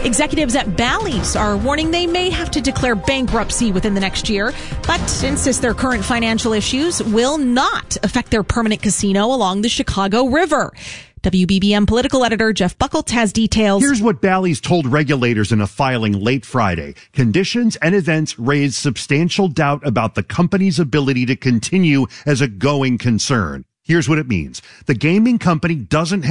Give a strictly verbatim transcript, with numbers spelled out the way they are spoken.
Executives at Bally's are warning they may have to declare bankruptcy within the next year, but insist their current financial issues will not affect their permanent casino along the Chicago River. W B B M political editor Jeff Buckelt has details. Here's what Bally's told regulators in a filing late Friday. Conditions and events raised substantial doubt about the company's ability to continue as a going concern. Here's what it means. The gaming company doesn't have